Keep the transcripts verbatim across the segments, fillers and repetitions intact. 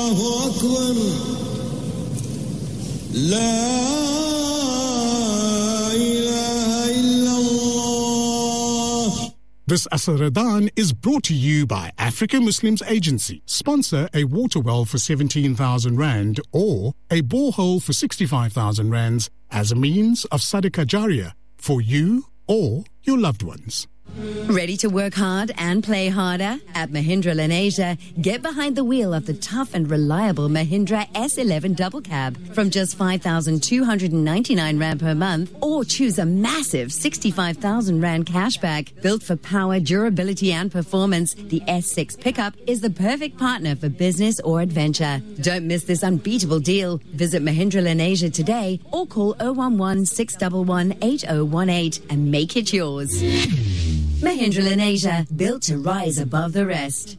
الله أكبر لا This Asr Ramadan is brought to you by African Muslims Agency. Sponsor a water well for seventeen thousand rand or a borehole for sixty-five thousand rands as a means of Sadaqah Jariyah for you or your loved ones. Ready to work hard and play harder? At Mahindra Lenasia, get behind the wheel of the tough and reliable Mahindra S eleven Double Cab from just five thousand two hundred ninety-nine rand per month, or choose a massive sixty-five thousand rand cashback. Built for power, durability and performance, the S six pickup is the perfect partner for business or adventure. Don't miss this unbeatable deal. Visit Mahindra Lenasia today or call oh one one, six one one, eight oh one eight and make it yours. Mahindra Lenasia, built to rise above the rest.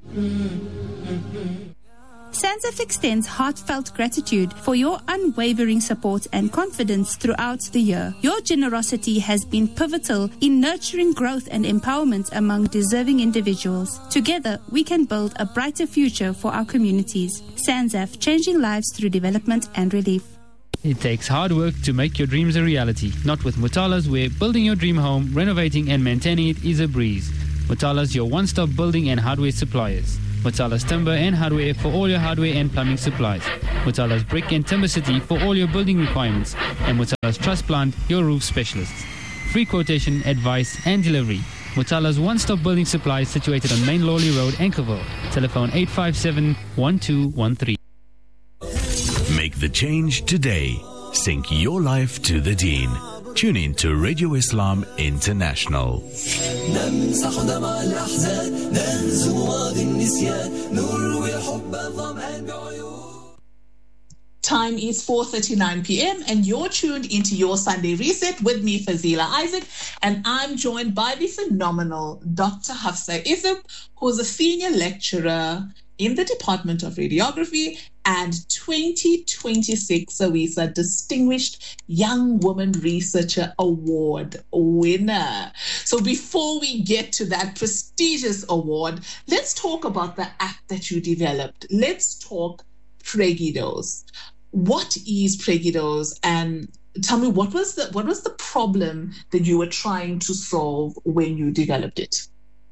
SANZAF extends heartfelt gratitude for your unwavering support and confidence throughout the year. Your generosity has been pivotal in nurturing growth and empowerment among deserving individuals. Together, we can build a brighter future for our communities. SANZAF, changing lives through development and relief. It takes hard work to make your dreams a reality. Not with Mutala's, where building your dream home, renovating and maintaining it is a breeze. Mutala's, your one-stop building and hardware suppliers. Mutala's Timber and Hardware for all your hardware and plumbing supplies. Mutala's Brick and Timber City for all your building requirements. And Mutala's Truss Plant, your roof specialists. Free quotation, advice and delivery. Mutala's one-stop building supplies situated on Main Lawley Road, Anchorville. Telephone eight five seven, one two one three. Make the change today. Sync your life to the deen. Tune in to Radio Islam International. Time is four thirty-nine p.m. and you're tuned into your Sunday Reset with me, Fazila Isaac, and I'm joined by the phenomenal Doctor Hafsa Isab, who's a senior lecturer in the Department of Radiography and twenty twenty-six SAWISA Distinguished Young Woman Researcher Award winner. So before we get to that prestigious award, let's talk about the app that you developed. Let's talk Pregidose. What is Pregidose, and tell me what was the what was the problem that you were trying to solve when you developed it?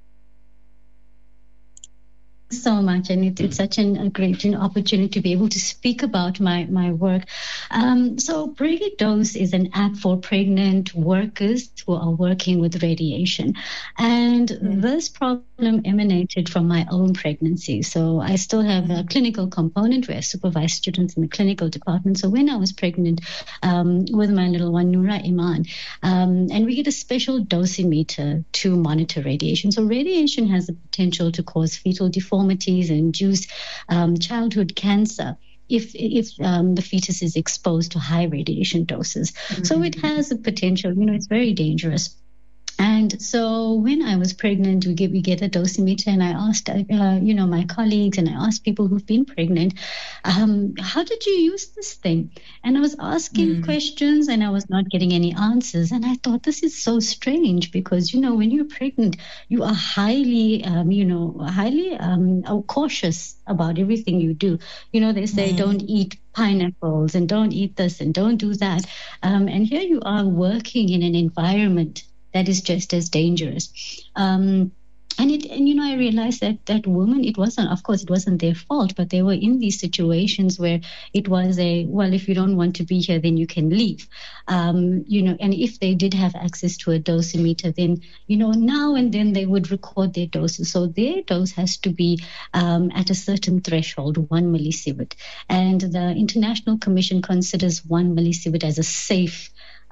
So much, and it, it's such an, a great an opportunity to be able to speak about my my work. Um, so Pregidose is an app for pregnant workers who are working with radiation, and mm. this problem emanated from my own pregnancy. So I still have a clinical component where I supervise students in the clinical department. So when I was pregnant um, with my little one, Noura Iman, um, and we get a special dosimeter to monitor radiation. So radiation has the potential to cause fetal deformity and induce um, childhood cancer if if um, the fetus is exposed to high radiation doses. Mm-hmm. So it has a potential, you know, it's very dangerous. And so when I was pregnant, we get, we get a dosimeter, and I asked, uh, you know, my colleagues, and I asked people who've been pregnant, um, how did you use this thing? And I was asking mm. questions, and I was not getting any answers. And I thought, this is so strange, because, you know, when you're pregnant, you are highly, um, you know, highly um, cautious about everything you do. You know, they say mm. don't eat pineapples and don't eat this and don't do that. Um, and here you are working in an environment that is just as dangerous. Um, and, it, and, you know, I realized that that woman, it wasn't, of course, it wasn't their fault, but they were in these situations where it was a, well, if you don't want to be here, then you can leave. Um, you know, and if they did have access to a dosimeter, then, you know, now and then they would record their doses. So their dose has to be um, at a certain threshold, one millisievert. And the International Commission considers one millisievert as a safe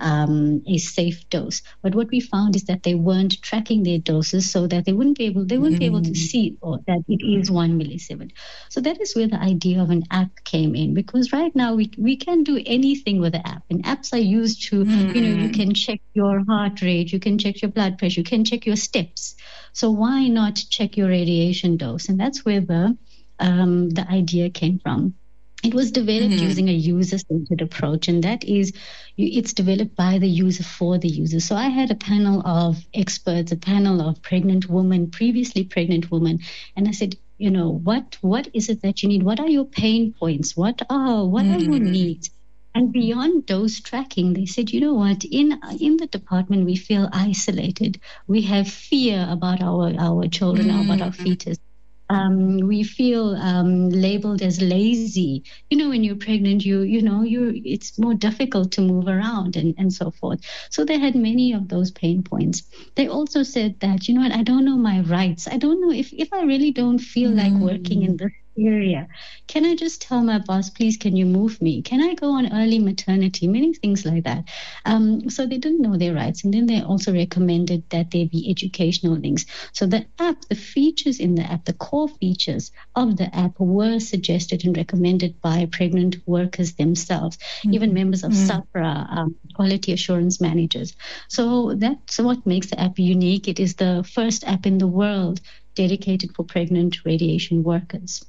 Um, a safe dose. But what we found is that they weren't tracking their doses, so that they wouldn't be able they wouldn't mm. be able to see or that it is one millisievert. So that is where the idea of an app came in, because right now we we can do anything with the app. And apps are used to, mm. you know, you can check your heart rate, you can check your blood pressure, you can check your steps. So why not check your radiation dose? And that's where the um, the idea came from. It was developed mm-hmm. using a user-centered approach, and that is, it's developed by the user for the user. So I had a panel of experts, a panel of pregnant women, previously pregnant women, and I said, you know, what what is it that you need? What are your pain points? What are what mm. are your needs? And beyond dose tracking, they said, you know what, in in the department, we feel isolated. We have fear about our, our children, mm. about our fetus. Um, we feel um, labeled as lazy. You know, when you're pregnant, you you know, you it's more difficult to move around and, and so forth. So they had many of those pain points. They also said that, you know what, I don't know my rights. I don't know if, if I really don't feel mm. like working in this area. Can I just tell my boss, please, can you move me? Can I go on early maternity? Many things like that. Um, so they didn't know their rights. And then they also recommended that there be educational links. So the app, the features in the app, the core features of the app were suggested and recommended by pregnant workers themselves, mm-hmm. even members of mm-hmm. SAPRA, um, quality assurance managers. So that's what makes the app unique. It is the first app in the world dedicated for pregnant radiation workers.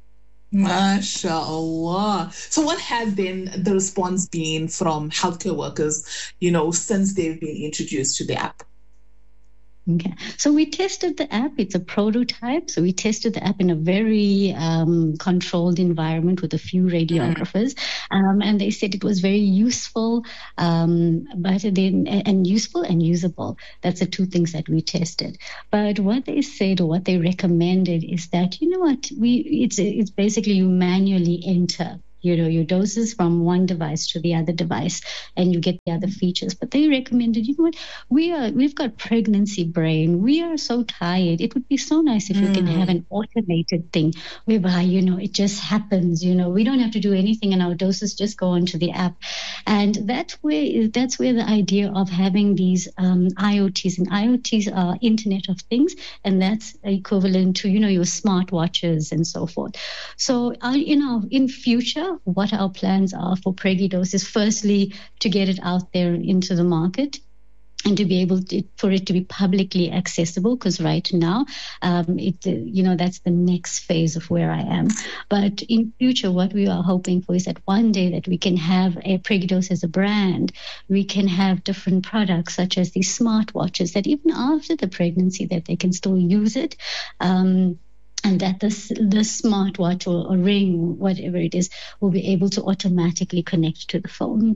MashaAllah. So what has then the response been from healthcare workers, you know, since they've been introduced to the app? Okay, so we tested the app. It's a prototype. So we tested the app in a very um, controlled environment with a few radiographers, um, and they said it was very useful, um, but then and useful and usable. That's the two things that we tested. But what they said or what they recommended is that, you know what, we it's it's basically you manually enter, you know, your doses from one device to the other device, and you get the other features. But they recommended, you know what, we are, we've got pregnancy brain. We are so tired. It would be so nice if mm. we can have an automated thing whereby, you know, it just happens, you know, we don't have to do anything and our doses just go onto the app. And that's where, that's where the idea of having these um, I O Ts, and I O Ts are Internet of Things, and that's equivalent to, you know, your smartwatches and so forth. So, uh, you know, in future, what our plans are for Pregidose is firstly to get it out there into the market and to be able to, for it to be publicly accessible, because right now, um, it uh, you know, that's the next phase of where I am. But in future, what we are hoping for is that one day that we can have a Pregidose as a brand. We can have different products such as these smartwatches that even after the pregnancy that they can still use it. Um, And that this the smartwatch or, or ring, whatever it is, will be able to automatically connect to the phone.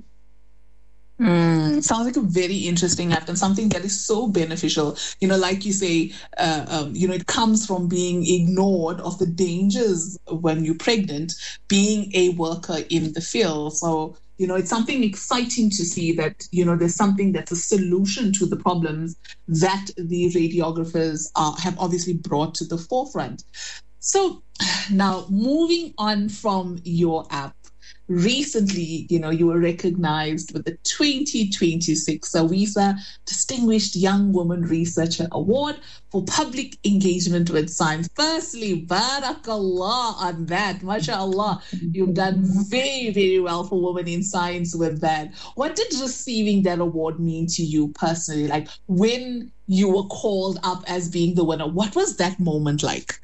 Mm, sounds like a very interesting app and something that is so beneficial. You know, like you say, uh, um, you know, it comes from being ignored of the dangers when you're pregnant, being a worker in the field. So, you know, it's something exciting to see that, you know, there's something that's a solution to the problems that the radiographers uh, have obviously brought to the forefront. So now moving on from your app, recently, you know, you were recognized with the twenty twenty-six SAWISA Distinguished Young Woman Researcher Award for Public Engagement with Science. Firstly, barakallah on that. MashaAllah, you've done very, very well for women in science with that. What did receiving that award mean to you personally? Like when you were called up as being the winner, what was that moment like?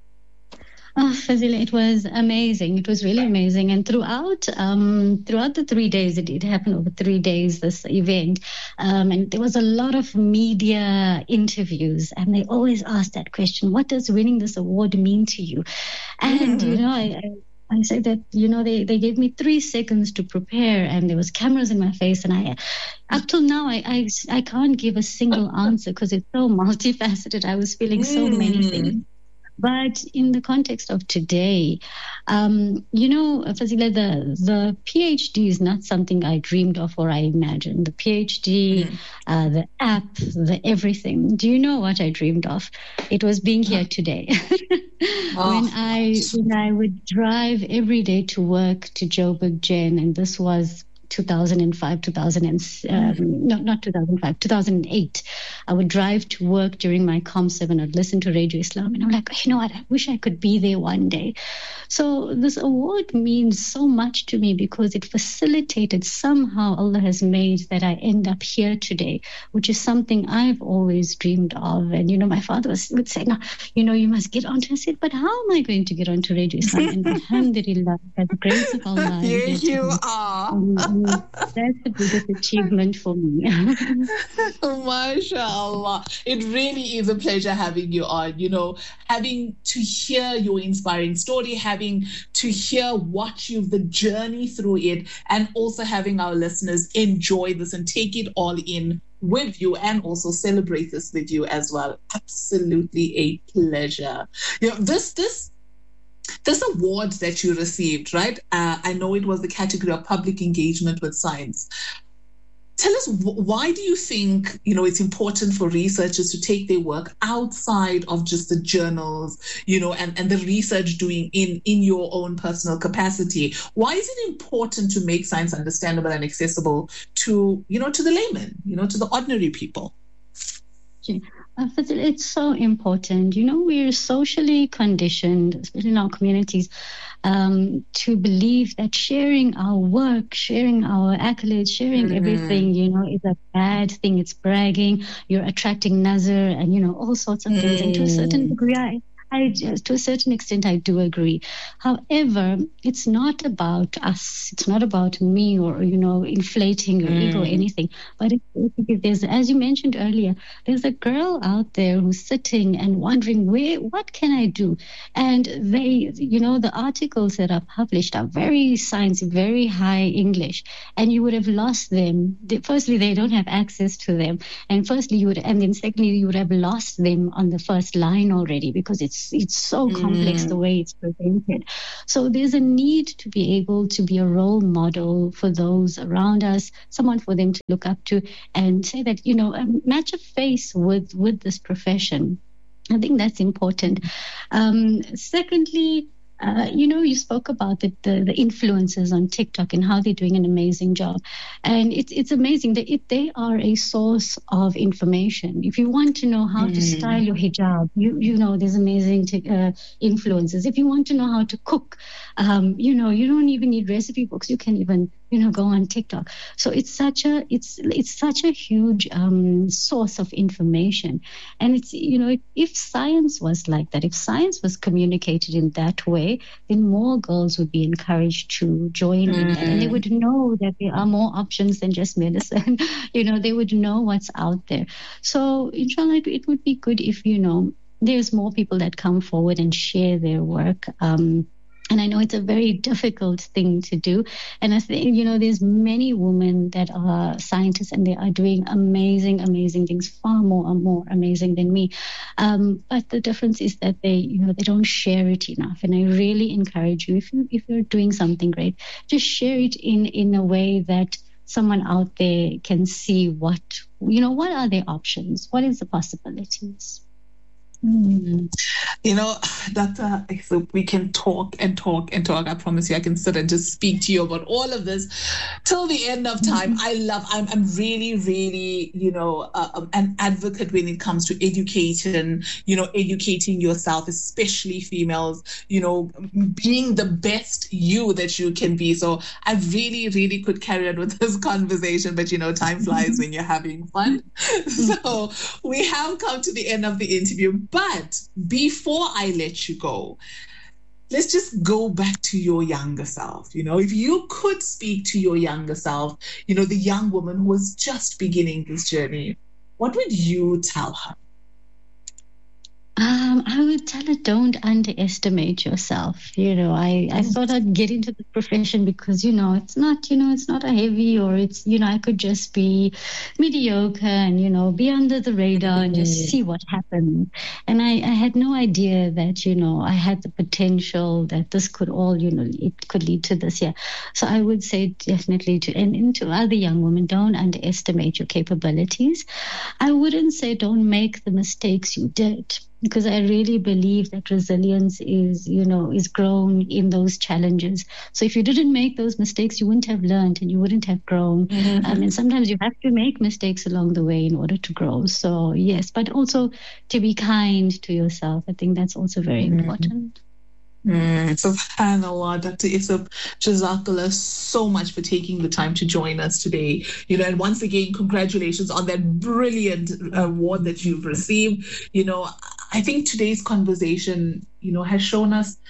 Oh, Fazila, it was amazing. It was really amazing. And throughout um, throughout the three days, it, it happened over three days, this event. Um, and there was a lot of media interviews. And they always asked that question, what does winning this award mean to you? And, mm-hmm. you know, I... I I said that, you know, they, they gave me three seconds to prepare, and there was cameras in my face. And I, up till now, I, I, I can't give a single answer because it's so multifaceted. I was feeling so mm. many things. But in the context of today, um, you know, Fazila, the, the PhD is not something I dreamed of or I imagined. The PhD, mm. uh, the app, the everything. Do you know what I dreamed of? It was being here today. oh. When I when I would drive every day to work to Joburg Gen, and this was two thousand five, two thousand, um, no, not two thousand five, two thousand eight. I would drive to work during my Com seven. I'd listen to Radio Islam, and I'm like, you know what? I wish I could be there one day. So this award means so much to me because it facilitated, somehow Allah has made that I end up here today, which is something I've always dreamed of. And, you know, my father was, would say, no, you know, you must get onto. I said, but how am I going to get onto Radio Islam? And alhamdulillah, by the grace of Allah. Here you are. um, that's the biggest achievement for me. MashaAllah. It really is a pleasure having you on, you know, having to hear your inspiring story, having to hear what you've, the journey through it, and also having our listeners enjoy this and take it all in with you and also celebrate this with you as well. Absolutely a pleasure. You know, this, this, this award that you received, right? Uh, I know it was the category of public engagement with science. Tell us, why do you think, you know, it's important for researchers to take their work outside of just the journals, you know, and, and the research doing in, in your own personal capacity? Why is it important to make science understandable and accessible to, you know, to the layman, you know, to the ordinary people? Uh, it's so important. You know, we're socially conditioned, especially in our communities, um, to believe that sharing our work, sharing our accolades, sharing mm-hmm. everything, you know, is a bad thing. It's bragging. You're attracting nazar and, you know, all sorts of mm. things. And to a certain degree, I, I, to a certain extent, I do agree. However, it's not about us. It's not about me or, you know, inflating your mm. ego or anything. But it, there's, as you mentioned earlier, there's a girl out there who's sitting and wondering, where, what can I do? And they, you know, the articles that are published are very sciencey, very high English, and you would have lost them. Firstly, they don't have access to them, and firstly, you would, and then secondly, you would have lost them on the first line already because it's it's so complex mm. the way it's presented. So there's a need to be able to be a role model for those around us, someone for them to look up to, and say that, you know, match a face with with this profession. I think that's important. Um, secondly, Uh, you know, you spoke about the, the, the influencers on TikTok and how they're doing an amazing job. And it's it's amazing that it, they are a source of information. If you want to know how mm. to style your hijab, you you know, there's amazing t- uh, influencers. If you want to know how to cook, um, you know, you don't even need recipe books. You can even, you know, go on TikTok. So it's such a it's it's such a huge um, source of information. And it's, you know, if science was like that, if science was communicated in that way, then more girls would be encouraged to join mm-hmm. in that. And they would know that there are more options than just medicine. You know, they would know what's out there. So inshallah, it, it would be good if, you know, there's more people that come forward and share their work. Um, And I know it's a very difficult thing to do. And I think, you know, there's many women that are scientists and they are doing amazing, amazing things, far more and more amazing than me. Um, but the difference is that they, you know, they don't share it enough. And I really encourage you, if you, if you're doing something great, just share it in, in a way that someone out there can see what, you know, what are their options? What is the possibilities? Mm. You know, Doctor So we can talk and talk and talk. I promise you, I can sit and just speak to you about all of this till the end of time. Mm-hmm. I love, I'm, I'm really, really, you know, uh, an advocate when it comes to education, you know, educating yourself, especially females, you know, being the best you that you can be. So I really, really could carry on with this conversation, but, you know, time flies when you're having fun. So we have come to the end of the interview. But before I let you go, let's just go back to your younger self. You know, if you could speak to your younger self, you know, the young woman who was just beginning this journey, what would you tell her? Um, I would tell her, don't underestimate yourself. You know, I, I thought I'd get into the profession because, you know, it's not, you know, it's not a heavy or it's, you know, I could just be mediocre and, you know, be under the radar and just see what happens. And I, I had no idea that, you know, I had the potential that this could all, you know, it could lead to this. Yeah. So I would say definitely to, and, and to other young women, don't underestimate your capabilities. I wouldn't say don't make the mistakes you did, because I really believe that resilience is, you know, is grown in those challenges. So if you didn't make those mistakes, you wouldn't have learned and you wouldn't have grown. Mm-hmm. Um, and sometimes you have to make mistakes along the way in order to grow. So yes, but also to be kind to yourself. I think that's also very mm-hmm. important. Mm, SubhanAllah, Doctor Isab, Jazakallah so much for taking the time to join us today. You know, and once again, congratulations on that brilliant award that you've received. You know, I think today's conversation, you know, has shown us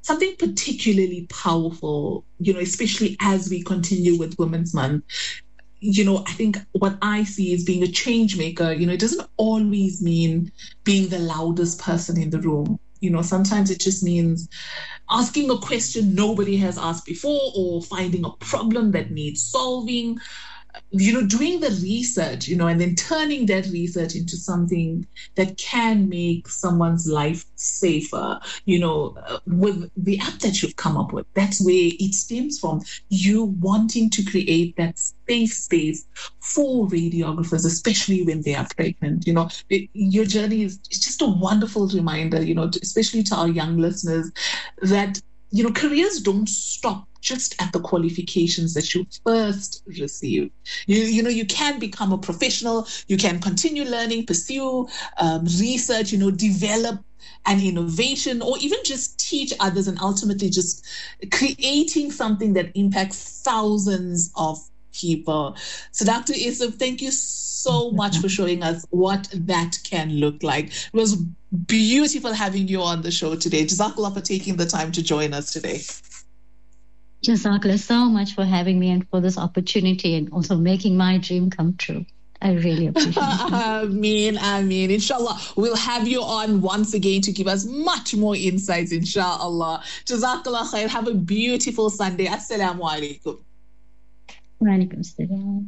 something particularly powerful, you know, especially as we continue with Women's Month. You know, I think what I see is being a change maker, you know, it doesn't always mean being the loudest person in the room. You know, sometimes it just means asking a question nobody has asked before, or finding a problem that needs solving, you know, doing the research, you know, and then turning that research into something that can make someone's life safer, you know, uh, with the app that you've come up with. That's where it stems from, you wanting to create that safe space for radiographers, especially when they are pregnant. You know, it, your journey is it's just a wonderful reminder, you know, to, especially to our young listeners, that, you know, careers don't stop just at the qualifications that you first receive. You, you know, you can become a professional, you can continue learning, pursue um, research, you know, develop an innovation, or even just teach others, and ultimately just creating something that impacts thousands of people. So Doctor Isub, thank you so much for showing us what that can look like. It was beautiful having you on the show today. Jazakallah for taking the time to join us today. Jazakallah so much for having me and for this opportunity, and also making my dream come true. I really appreciate it. Ameen, Ameen. Inshallah, we'll have you on once again to give us much more insights, inshallah. Jazakallah khair. Have a beautiful Sunday. Assalamu alaikum. Wa alaikum assalam.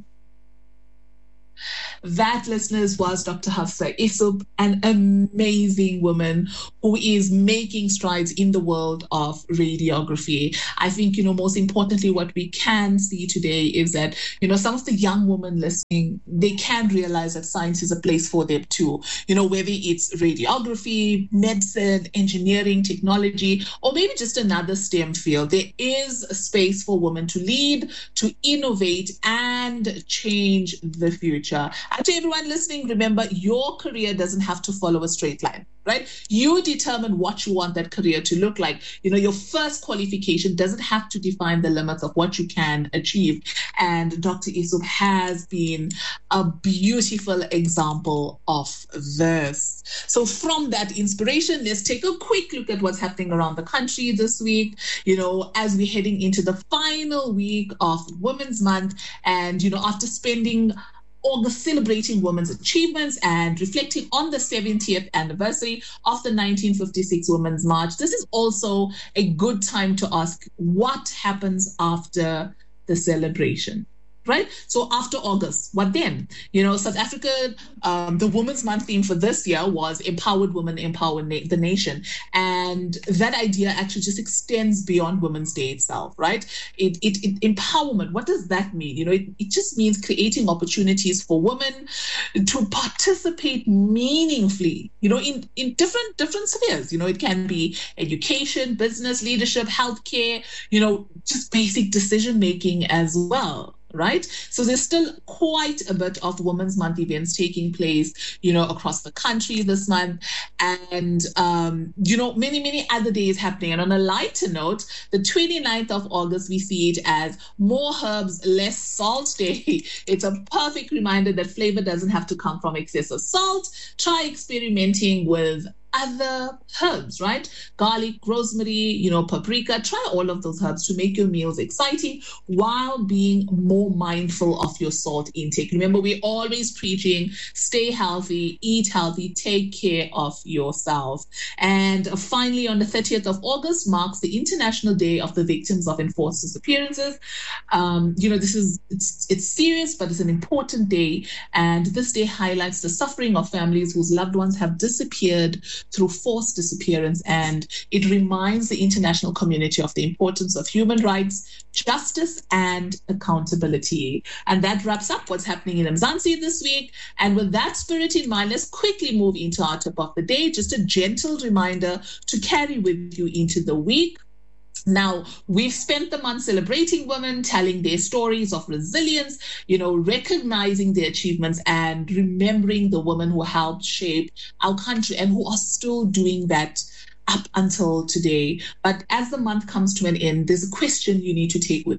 That, listeners, was Doctor Hafsa Isub, an amazing woman who is making strides in the world of radiography. I think, you know, most importantly, what we can see today is that, you know, some of the young women listening, they can realize that science is a place for them too. You know, whether it's radiography, medicine, engineering, technology, or maybe just another STEM field, there is a space for women to lead, to innovate, and change the future. And to everyone listening, remember, your career doesn't have to follow a straight line, right? You determine what you want that career to look like. You know, your first qualification doesn't have to define the limits of what you can achieve. And Doctor Isub has been a beautiful example of this. So from that inspiration, let's take a quick look at what's happening around the country this week, you know, as we're heading into the final week of Women's Month. And, you know, after spending August celebrating women's achievements and reflecting on the seventieth anniversary of the nineteen fifty-six Women's March, this is also a good time to ask what happens after the celebration. Right? So after August, what then? You know, South Africa, um, the Women's Month theme for this year was Empowered Women, Empower na- the Nation. And that idea actually just extends beyond Women's Day itself, right? It, it, it empowerment, what does that mean? You know, it, it just means creating opportunities for women to participate meaningfully, you know, in, in different, different spheres. You know, it can be education, business, leadership, healthcare, you know, just basic decision-making as well. Right? So there's still quite a bit of Women's Month events taking place, you know, across the country this month. And, um, you know, many, many other days happening. And on a lighter note, the twenty-ninth of August, we see it as More Herbs, Less Salt Day. It's a perfect reminder that flavor doesn't have to come from excessive salt. Try experimenting with other herbs, right? Garlic, rosemary, you know, paprika. Try all of those herbs to make your meals exciting while being more mindful of your salt intake. Remember, we're always preaching, stay healthy, eat healthy, take care of yourself. And finally, on the thirtieth of August marks the International Day of the Victims of Enforced Disappearances. Um, you know, this is, it's, it's serious, but it's an important day. And this day highlights the suffering of families whose loved ones have disappeared through forced disappearance, and it reminds the international community of the importance of human rights, justice, and accountability. And that wraps up what's happening in Mzansi this week. And with that spirit in mind, let's quickly move into our tip of the day. Just a gentle reminder to carry with you into the week. Now, we've spent the month celebrating women, telling their stories of resilience, you know, recognizing their achievements and remembering the women who helped shape our country and who are still doing that up until today. But as the month comes to an end, there's a question you need to take with you.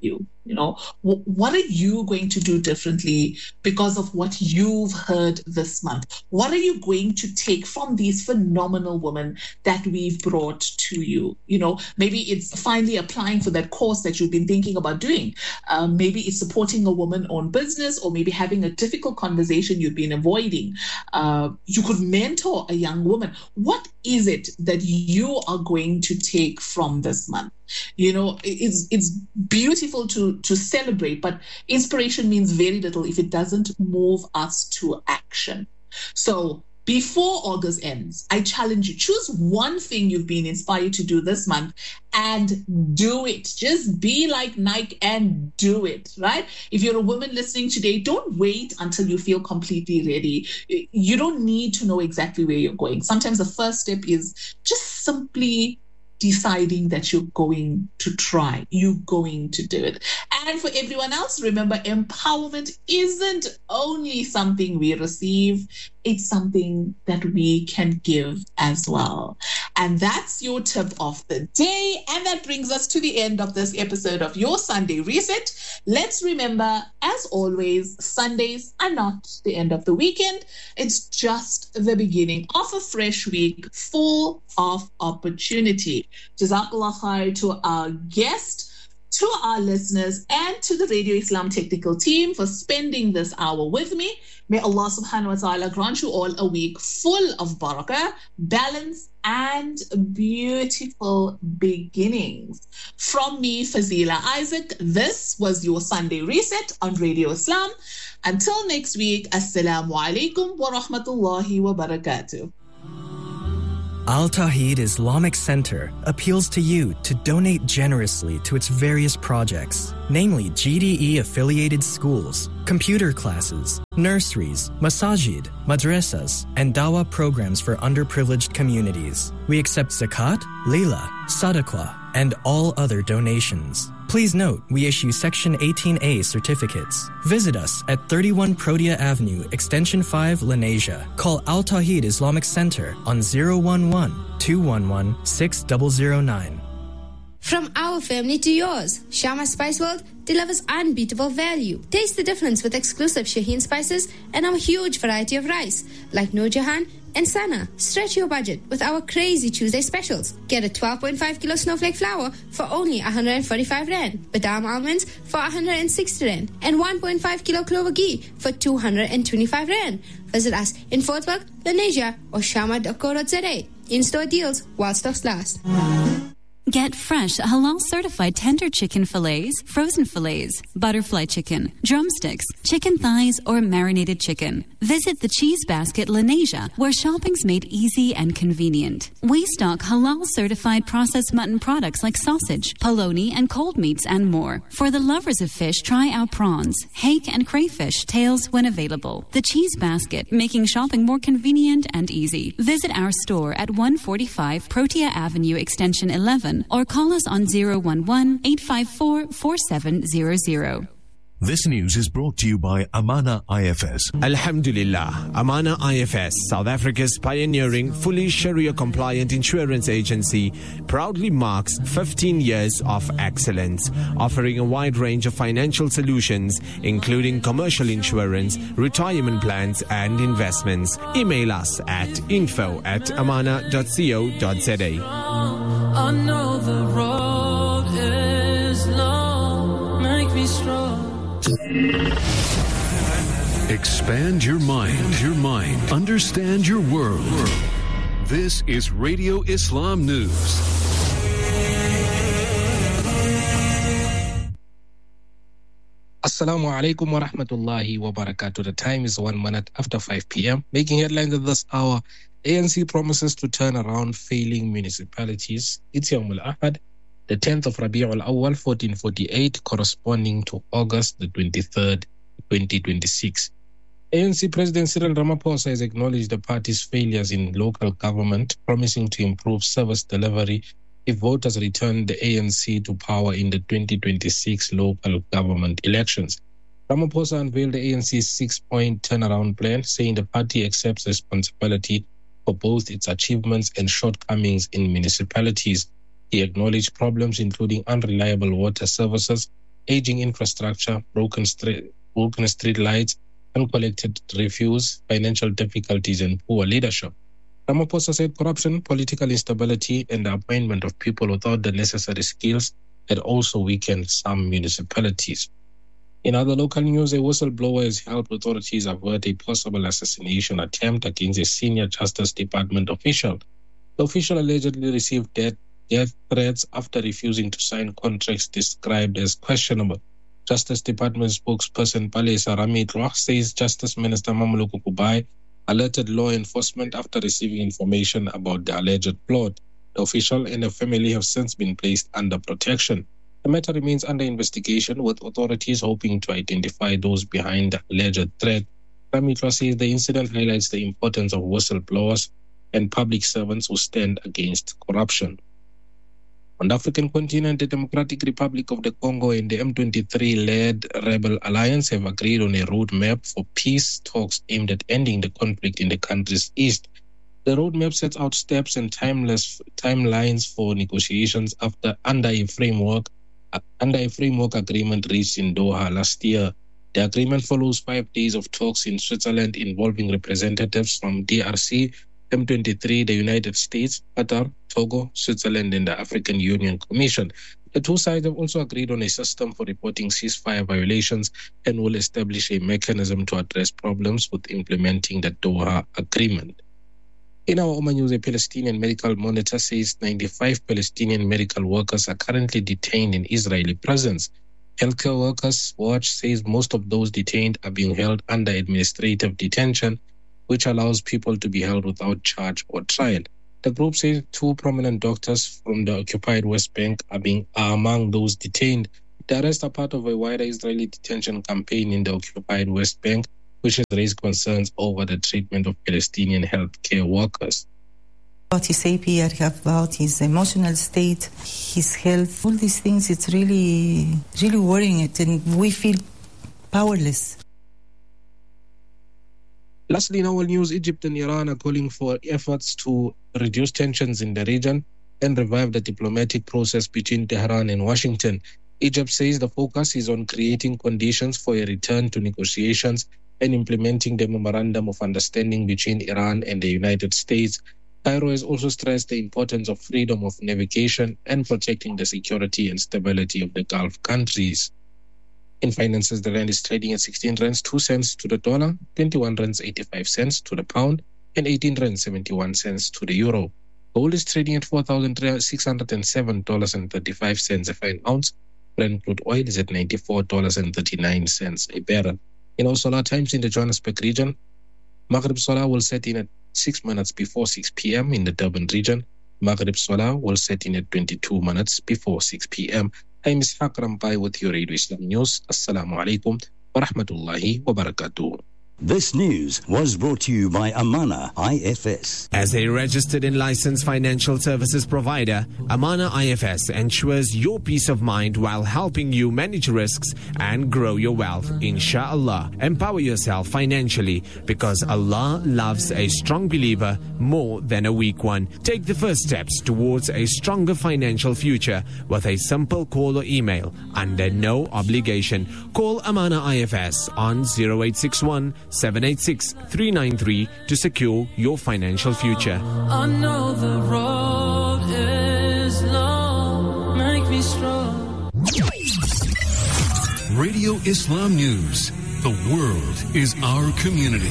You know, w- what are you going to do differently because of what you've heard this month? What are you going to take from these phenomenal women that we've brought to you? You know, maybe it's finally applying for that course that you've been thinking about doing. Um, maybe it's supporting a woman-owned business, or maybe having a difficult conversation you've been avoiding. Uh, you could mentor a young woman. What is it that you are going to take from this month? You know, it's it's beautiful to to celebrate, but inspiration means very little if it doesn't move us to action. So before August ends, I challenge you, choose one thing you've been inspired to do this month and do it. Just be like Nike and do it, right? If you're a woman listening today, don't wait until you feel completely ready. You don't need to know exactly where you're going. Sometimes the first step is just simply deciding that you're going to try, you're going to do it. And for everyone else, remember, empowerment isn't only something we receive, it's something that we can give as well. And that's your tip of the day. And that brings us to the end of this episode of Your Sunday Reset. Let's remember, as always, Sundays are not the end of the weekend. It's just the beginning of a fresh week full of opportunity. Jazakallah khair to our guest, to our listeners, and to the Radio Islam technical team for spending this hour with me. May Allah subhanahu wa ta'ala grant you all a week full of barakah, balance, and beautiful beginnings. From me, Fazila Isaac, this was your Sunday Reset on Radio Islam. Until next week, Assalamu alaikum wa rahmatullahi wa barakatuh. Al Tawheed Islamic Center appeals to you to donate generously to its various projects, namely G D E-affiliated schools, computer classes, nurseries, masajid, madrasas, and dawah programs for underprivileged communities. We accept zakat, lila, sadaqah, and all other donations. Please note, we issue Section eighteen A certificates. Visit us at thirty-one Protea Avenue, Extension five, Lenasia. Call Al Tawheed Islamic Center on zero one one, two one one, six zero zero nine. From our family to yours, Shama Spice World delivers unbeatable value. Taste the difference with exclusive Shaheen spices and our huge variety of rice, like Noor Jahan and Sana. Stretch your budget with our crazy Tuesday specials. Get a twelve point five kilo snowflake flour for only one hundred forty-five rand, Badam almonds for one hundred sixty rand, and one point five kilo clover ghee for two hundred twenty-five rand. Visit us in Fort Worth, Lenasia, or shama dot co dot z a. In-store deals while stocks last. Get fresh, halal-certified tender chicken fillets, frozen fillets, butterfly chicken, drumsticks, chicken thighs, or marinated chicken. Visit the Cheese Basket Lenasia, where shopping's made easy and convenient. We stock halal-certified processed mutton products like sausage, polony, and cold meats, and more. For the lovers of fish, try our prawns, hake, and crayfish tails when available. The Cheese Basket, making shopping more convenient and easy. Visit our store at one forty-five Protea Avenue, Extension eleven, or call us on zero one one, eight five four, four seven zero zero. This news is brought to you by Amana I F S. Alhamdulillah, Amana I F S, South Africa's pioneering, fully Sharia-compliant insurance agency, proudly marks fifteen years of excellence, offering a wide range of financial solutions, including commercial insurance, retirement plans, and investments. Email us at info at amana dot co dot z a. I know the road is long, make me strong. Expand your mind, your mind. Understand your world. This is Radio Islam News. Assalamu alaikum wa rahmatullahi wa barakatuh. The time is one minute after five p.m. Making headlines at this hour, A N C promises to turn around failing municipalities. It's Yawm al-Ahad, the tenth of Rabi' al-Awwal, fourteen forty-eight, corresponding to August the twenty-third, twenty twenty-six. A N C President Cyril Ramaphosa has acknowledged the party's failures in local government, promising to improve service delivery if voters return the A N C to power in the twenty twenty-six local government elections. Ramaphosa unveiled the A N C's six-point turnaround plan, saying the party accepts responsibility for both its achievements and shortcomings in municipalities. He acknowledged problems including unreliable water services, aging infrastructure, broken street, broken street lights, uncollected refuse, financial difficulties, and poor leadership. Ramaphosa said corruption, political instability, and the appointment of people without the necessary skills had also weakened some municipalities. In other local news, a whistleblower has helped authorities avert a possible assassination attempt against a senior Justice Department official. The official allegedly received death, death threats after refusing to sign contracts described as questionable. Justice Department spokesperson Palesa Ramitwa says Justice Minister Mamuluku Kubai alerted law enforcement after receiving information about the alleged plot. The official and her family have since been placed under protection. The matter remains under investigation, with authorities hoping to identify those behind the alleged threat. Ramitwa says the incident highlights the importance of whistleblowers and public servants who stand against corruption. On the African continent, the Democratic Republic of the Congo and the M twenty-three-led rebel alliance have agreed on a roadmap for peace talks aimed at ending the conflict in the country's east. The roadmap sets out steps and timeless timelines for negotiations after under a framework under a framework agreement reached in Doha last year. The agreement follows five days of talks in Switzerland involving representatives from D R C, M twenty-three, the United States, Qatar, Togo, Switzerland, and the African Union Commission. The two sides have also agreed on a system for reporting ceasefire violations and will establish a mechanism to address problems with implementing the Doha Agreement. In our Oman news, a Palestinian medical monitor says ninety-five Palestinian medical workers are currently detained in Israeli prisons. Healthcare Workers Watch says most of those detained are being held under administrative detention, which allows people to be held without charge or trial. The group says two prominent doctors from the occupied West Bank are, being, are among those detained. The arrests are part of a wider Israeli detention campaign in the occupied West Bank, which has raised concerns over the treatment of Palestinian healthcare workers. About his A P R, about his emotional state, his health, all these things, it's really, really worrying it, and we feel powerless. Lastly, in our news, Egypt and Iran are calling for efforts to reduce tensions in the region and revive the diplomatic process between Tehran and Washington. Egypt says the focus is on creating conditions for a return to negotiations and implementing the Memorandum of Understanding between Iran and the United States. Cairo has also stressed the importance of freedom of navigation and protecting the security and stability of the Gulf countries. In finances, the rand is trading at sixteen rands two cents to the dollar, twenty-one rands eighty-five cents to the pound, and eighteen rands seventy-one cents to the euro. Gold is trading at four thousand six hundred seven dollars and thirty-five cents a fine ounce. Brent crude oil is at ninety-four dollars and thirty-nine cents a barrel. In our solar times in the Johannesburg region, Maghrib Solar will set in at six minutes before six p.m. in the Durban region. Maghrib Solar will set in at twenty-two minutes before six p.m. I'm Ishaq Rampai with your Radio Islam News. Assalamu alaikum wa rahmatullahi wa barakatuh. This news was brought to you by Amana I F S. As a registered and licensed financial services provider, Amana I F S ensures your peace of mind while helping you manage risks and grow your wealth. Inshallah, empower yourself financially because Allah loves a strong believer more than a weak one. Take the first steps towards a stronger financial future with a simple call or email under no obligation. Call Amana I F S on zero eight six one, seven eight six, three nine three to secure your financial future. I know the road is long, make me strong. Radio Islam News. The world is our community.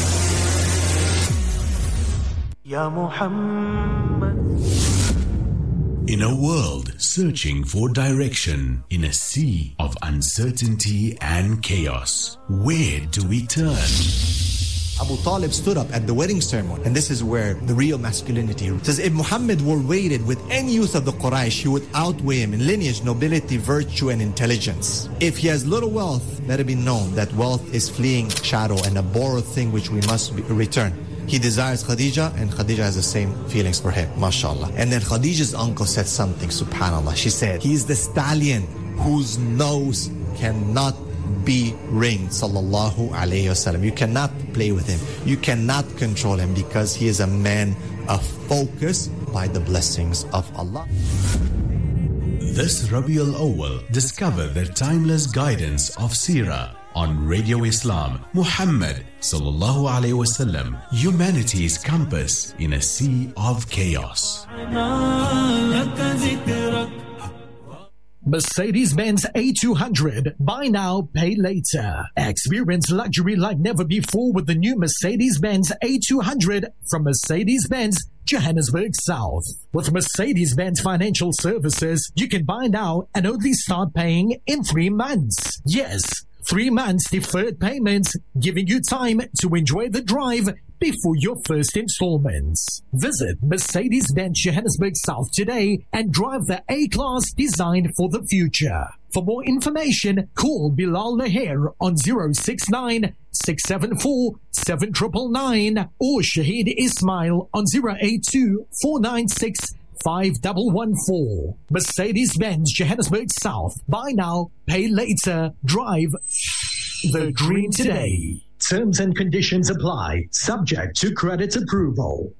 Ya Muhammad. In a world searching for direction, in a sea of uncertainty and chaos, where do we turn? Abu Talib stood up at the wedding ceremony, and this is where the real masculinity is. It says, if Muhammad were weighted with any youth of the Quraysh, he would outweigh him in lineage, nobility, virtue, and intelligence. If he has little wealth, let it be known that wealth is fleeing shadow and a borrowed thing which we must be, return. He desires Khadija, and Khadija has the same feelings for him, mashallah. And then Khadija's uncle said something, subhanallah. She said, he is the stallion whose nose cannot be ringed, sallallahu alayhi wasallam. You cannot play with him. You cannot control him because he is a man of focus by the blessings of Allah. This Rabiul Awwal, discover the timeless guidance of Seerah on Radio Islam. Muhammad sallallahu alaihi wasallam, humanity's compass in a sea of chaos. Mercedes-Benz A two hundred. Buy now, pay later. Experience luxury like never before with the new Mercedes-Benz A two hundred from Mercedes-Benz Johannesburg South. With Mercedes-Benz Financial Services, you can buy now and only start paying in three months. Yes, three months deferred payments, giving you time to enjoy the drive before your first installments. Visit Mercedes-Benz Johannesburg South today and drive the A-Class designed for the future. For more information, call Bilal Laher on zero six nine, six seven four, seven nine nine nine or Shahid Ismail on zero eight two, four nine six, five one one four. Mercedes-Benz Johannesburg South. Buy now, pay later. Drive the dream today. Terms and conditions apply, subject to credit approval.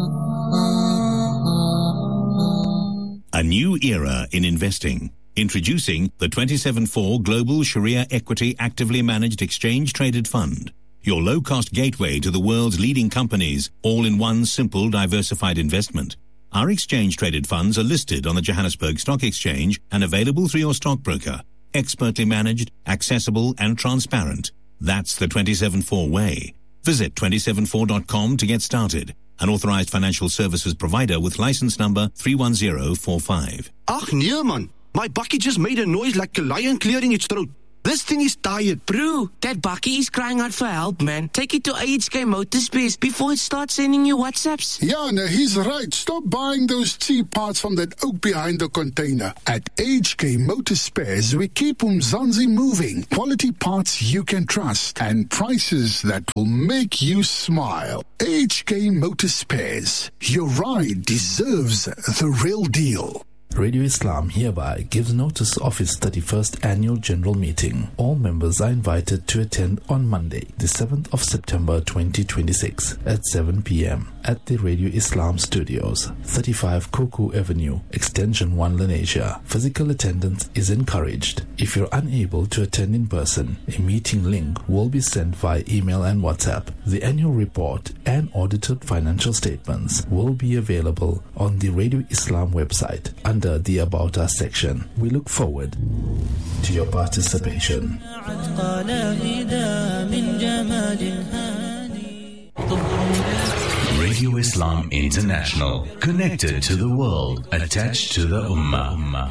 A new era in investing. Introducing the twenty-seven four Global Sharia Equity Actively Managed Exchange Traded Fund. Your low-cost gateway to the world's leading companies, all in one simple diversified investment. Our exchange-traded funds are listed on the Johannesburg Stock Exchange and available through your stockbroker. Expertly managed, accessible and transparent. That's the twenty-seven four way. Visit twenty-seven four dot com to get started. An authorized financial services provider with license number three one zero four five. Ach nee man, my bakkie just made a noise like a lion clearing its throat. This thing is tired. Bro, that bakkie is crying out for help, man. Take it to A H K Motorspares before it starts sending you WhatsApps. Yeah, no, he's right. Stop buying those cheap parts from that oak behind the container. At A H K Motorspares, we keep Umzansi moving. Quality parts you can trust and prices that will make you smile. A H K Motorspares. Your ride deserves the real deal. Radio Islam hereby gives notice of its thirty-first annual general meeting. All members are invited to attend on Monday, the seventh of September twenty twenty-six at seven p.m. at the Radio Islam Studios, thirty-five Coco Avenue, Extension one, Lenasia. Physical attendance is encouraged. If you're unable to attend in person, a meeting link will be sent via email and WhatsApp. The annual report and audited financial statements will be available on the Radio Islam website under the About Us section. We look forward to your participation. Radio Islam International, connected to the world, attached to the Ummah.